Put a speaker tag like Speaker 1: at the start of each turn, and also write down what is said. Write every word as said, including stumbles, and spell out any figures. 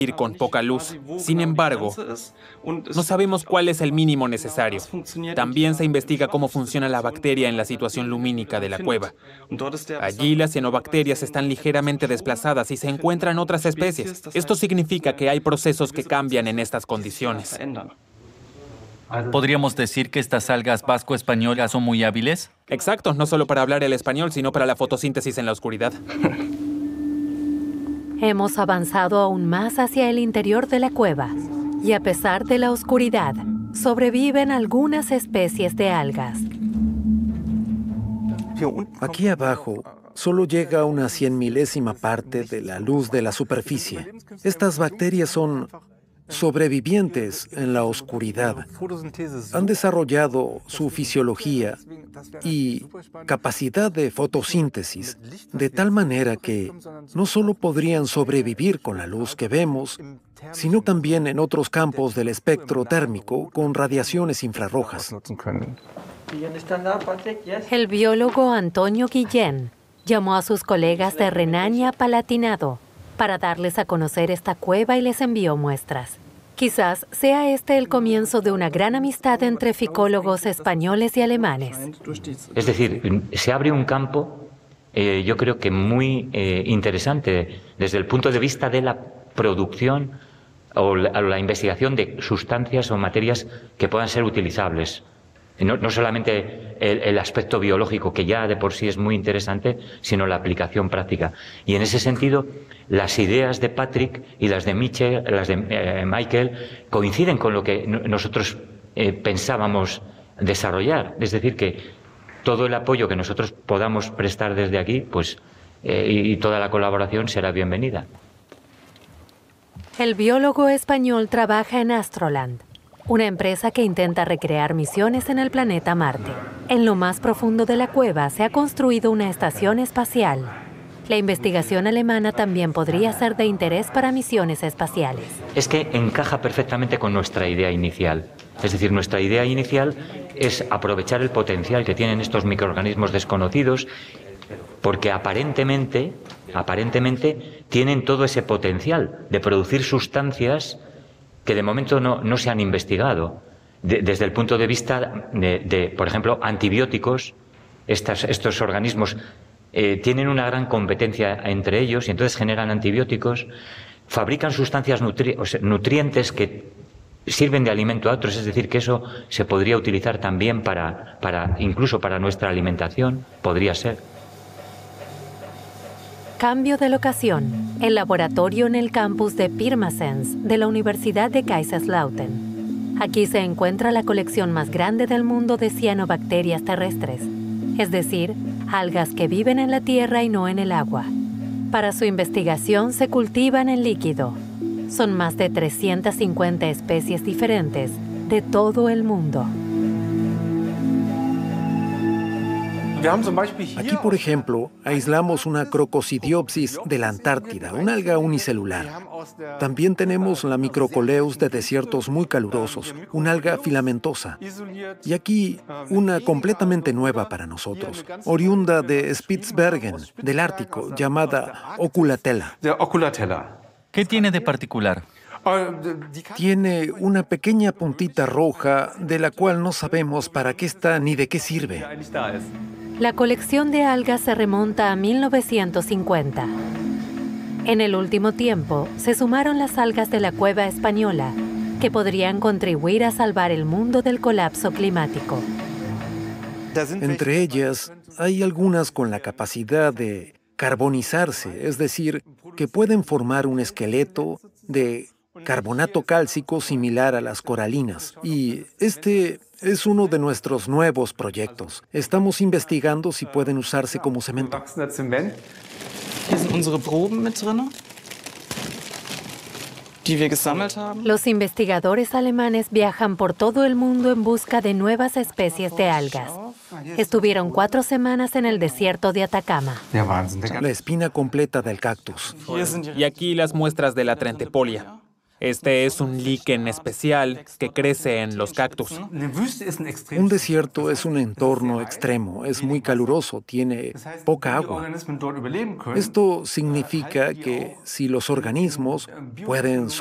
Speaker 1: con poca luz. Sin embargo, no sabemos cuál es el mínimo necesario. También se investiga cómo funciona la bacteria en la situación lumínica de la cueva. Allí las cianobacterias están ligeramente desplazadas y se encuentran otras especies. Esto significa que hay procesos que cambian en estas condiciones.
Speaker 2: ¿Podríamos decir que estas algas vasco-españolas son muy hábiles?
Speaker 1: Exacto, no solo para hablar el español, sino para la fotosíntesis en la oscuridad.
Speaker 3: Hemos avanzado aún más hacia el interior de la cueva y a pesar de la oscuridad, sobreviven algunas especies de algas.
Speaker 4: Aquí abajo solo llega una cien milésima parte de la luz de la superficie. Estas bacterias son sobrevivientes en la oscuridad. Han desarrollado su fisiología y capacidad de fotosíntesis de tal manera que no solo podrían sobrevivir con la luz que vemos, sino también en otros campos del espectro térmico con radiaciones infrarrojas.
Speaker 3: El biólogo Antonio Guillén llamó a sus colegas de Renania-Palatinado para darles a conocer esta cueva y les envió muestras. Quizás sea este el comienzo de una gran amistad entre ficólogos españoles y alemanes.
Speaker 5: Es decir, se abre un campo, eh, yo creo que muy eh, interesante desde el punto de vista de la producción o la, o la investigación de sustancias o materias que puedan ser utilizables. No, no solamente el, el aspecto biológico, que ya de por sí es muy interesante, sino la aplicación práctica. Y en ese sentido, las ideas de Patrick y las de Michel, las de eh, Michael coinciden con lo que nosotros eh, pensábamos desarrollar. Es decir, que todo el apoyo que nosotros podamos prestar desde aquí, pues, eh, y toda la colaboración será bienvenida.
Speaker 3: El biólogo español trabaja en Astroland, una empresa que intenta recrear misiones en el planeta Marte. En lo más profundo de la cueva se ha construido una estación espacial. La investigación alemana también podría ser de interés para misiones espaciales.
Speaker 5: Es que encaja perfectamente con nuestra idea inicial. Es decir, nuestra idea inicial es aprovechar el potencial que tienen estos microorganismos desconocidos, porque aparentemente, aparentemente tienen todo ese potencial de producir sustancias que de momento no, no se han investigado. De, desde el punto de vista de, de por ejemplo, antibióticos, estas, estos organismos eh, tienen una gran competencia entre ellos y entonces generan antibióticos, fabrican sustancias nutri o sea, nutrientes que sirven de alimento a otros, es decir, que eso se podría utilizar también para, para incluso para nuestra alimentación, podría ser.
Speaker 3: Cambio de locación. El laboratorio en el campus de Pirmasens de la Universidad de Kaiserslautern. Aquí se encuentra la colección más grande del mundo de cianobacterias terrestres, es decir, algas que viven en la tierra y no en el agua. Para su investigación se cultivan en líquido. Son más de trescientas cincuenta especies diferentes de todo el mundo.
Speaker 4: Aquí, por ejemplo, aislamos una Crocosidiopsis de la Antártida, una alga unicelular. También tenemos la Microcoleus de desiertos muy calurosos, una alga filamentosa. Y aquí, una completamente nueva para nosotros, oriunda de Spitsbergen, del Ártico, llamada Oculatella.
Speaker 2: ¿Qué tiene de particular?
Speaker 4: Tiene una pequeña puntita roja de la cual no sabemos para qué está ni de qué sirve.
Speaker 3: La colección de algas se remonta a mil novecientos cincuenta. En el último tiempo, se sumaron las algas de la cueva española, que podrían contribuir a salvar el mundo del colapso climático.
Speaker 4: Entre ellas, hay algunas con la capacidad de carbonizarse, es decir, que pueden formar un esqueleto de carbonato cálcico similar a las coralinas. Y este es uno de nuestros nuevos proyectos. Estamos investigando si pueden usarse como cemento.
Speaker 3: Los investigadores alemanes viajan por todo el mundo en busca de nuevas especies de algas. Estuvieron cuatro semanas en el desierto de Atacama.
Speaker 4: La espina completa del cactus.
Speaker 1: Y aquí las muestras de la Trentepolia. Este es un líquen especial que crece en los cactus.
Speaker 4: Un desierto es un entorno extremo, es muy caluroso, tiene poca agua. Esto significa que si los organismos pueden